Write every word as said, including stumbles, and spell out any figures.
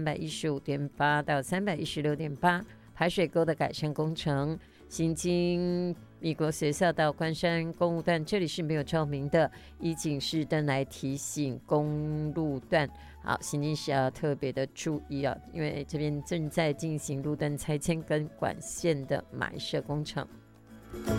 百一十五点八到三百一十六点八，排水沟的改善工程。行经米国学校到关山公路段，这里是没有照明的，以警示灯来提醒公路段。好，行经是要特别的注意啊，因为这边正在进行路灯拆迁跟管线的埋设工程。